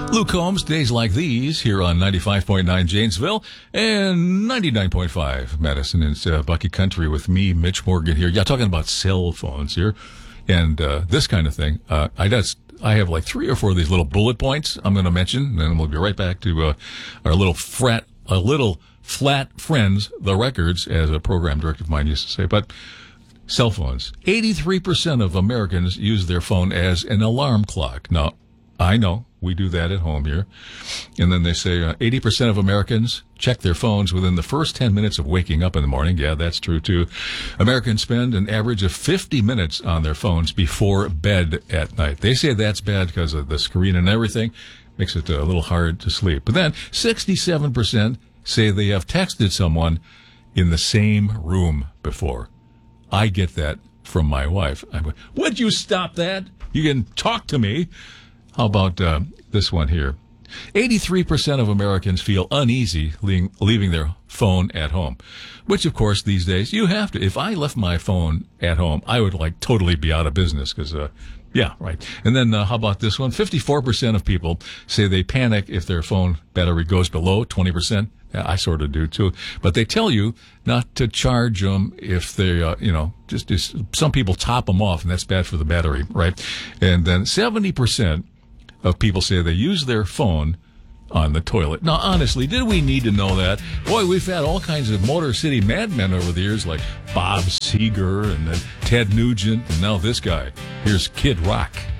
Luke Combs, days like these, here on 95.9 Janesville and 99.5 Madison. It's Bucky Country with me, Mitch Morgan here. Yeah, talking about cell phones here and this kind of thing. I have like 3 or 4 of these little bullet points I'm going to mention, and then we'll be right back to our little flat friends, the records, as a program director of mine used to say. But cell phones. 83% of Americans use their phone as an alarm clock. Now, I know we do that at home here. And then they say 80% of Americans check their phones within the first 10 minutes of waking up in the morning. Yeah, that's true too. Americans spend an average of 50 minutes on their phones before bed at night. They say that's bad because of the screen and everything. Makes it a little hard to sleep. But then 67% say they have texted someone in the same room before. I get that from my wife. Would you stop that? You can talk to me. How about this one here? 83% of Americans feel uneasy leaving their phone at home, which, of course, these days you have to. If I left my phone at home, I would totally be out of business because, yeah, right. And then how about this one? 54% of people say they panic if their phone battery goes below 20%. Yeah, I sort of do too. But they tell you not to charge them if they, just some people top them off, and that's bad for the battery, right? And then 70% of people say they use their phone on the toilet. Now, honestly, did we need to know that? Boy, we've had all kinds of Motor City madmen over the years, like Bob Seger and then Ted Nugent, and now this guy. Here's Kid Rock.